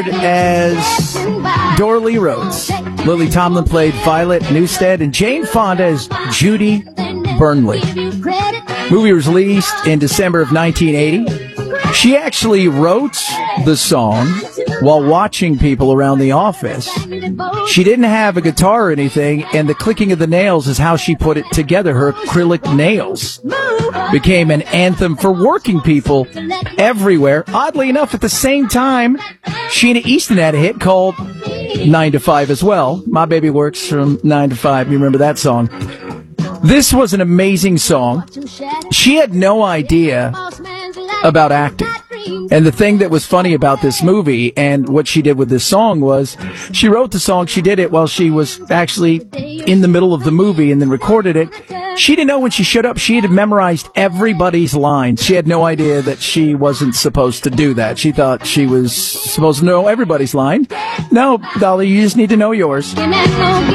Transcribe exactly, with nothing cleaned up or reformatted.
as Dorley Rhodes. Lily Tomlin played Violet Newstead, and Jane Fonda as Judy Burnley. Movie was released in December of nineteen eighty. She actually wrote the song while watching people around the office. She didn't have a guitar or anything, and the clicking of the nails is how she put it together. Her acrylic nails became an anthem for working people everywhere. Oddly enough, at the same time, Sheena Easton had a hit called nine to five as well. My Baby Works from nine to five. You remember that song? This was an amazing song. She had no idea about acting. And the thing that was funny about this movie and what she did with this song was she wrote the song, she did it while she was actually in the middle of the movie and then recorded it. She didn't know when she showed up, she had memorized everybody's lines. She had no idea that she wasn't supposed to do that. She thought she was supposed to know everybody's line. No, Dolly, you just need to know yours.